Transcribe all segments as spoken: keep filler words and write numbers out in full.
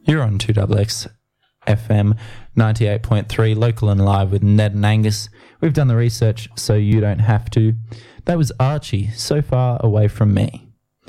You're on two X X F M ninety-eight point three, local and live with Ned and Angus. We've done the research so you don't have to. That was Archie, So Far Away From Me.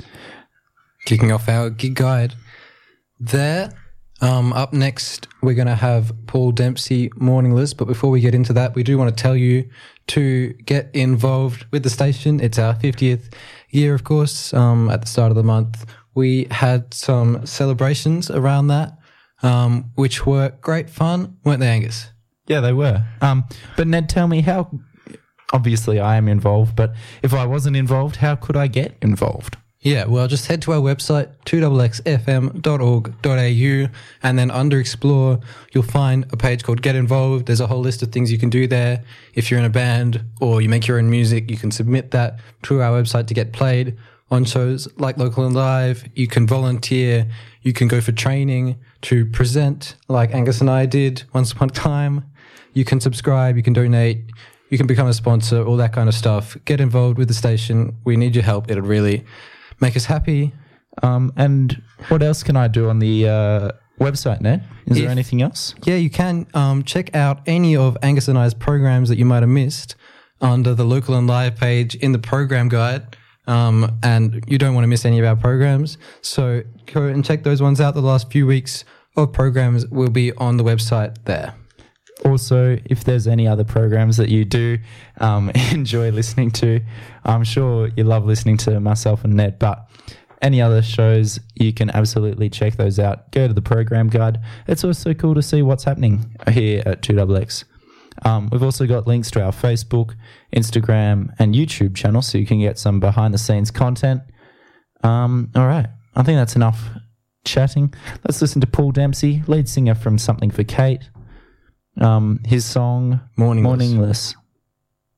Kicking off our gig guide there. Um, up next, we're going to have Paul Dempsey Morning List. But before we get into that, we do want to tell you to get involved with the station. It's our fiftieth year, of course. Um, at the start of the month, we had some celebrations around that, um, which were great fun, weren't they, Angus? Yeah, they were. Um, but Ned, tell me how, obviously I am involved, but if I wasn't involved, how could I get involved? Yeah, well, just head to our website, two x x f m dot org dot a u, and then under Explore, you'll find a page called Get Involved. There's a whole list of things you can do there. If you're in a band or you make your own music, you can submit that to our website to get played on shows like Local and Live. You can volunteer. You can go for training to present like Angus and I did once upon a time. You can subscribe. You can donate. You can become a sponsor, all that kind of stuff. Get involved with the station. We need your help. It'll really make us happy. Um, and what else can I do on the uh, website, Ned? Is if, there anything else? Yeah, you can um, check out any of Angus and I's programs that you might have missed under the Local and Live page in the program guide. Um, and you don't want to miss any of our programs. So go and check those ones out. The last few weeks of programs will be on the website there. Also, if there's any other programs that you do um, enjoy listening to, I'm sure you love listening to myself and Ned, but any other shows, you can absolutely check those out. Go to the program guide. It's also cool to see what's happening here at two X X. Um, we've also got links to our Facebook, Instagram, and YouTube channel, so you can get some behind-the-scenes content. Um, all right, I think that's enough chatting. Let's listen to Paul Dempsey, lead singer from Something for Kate. Um, his song, Morningless. Morningless.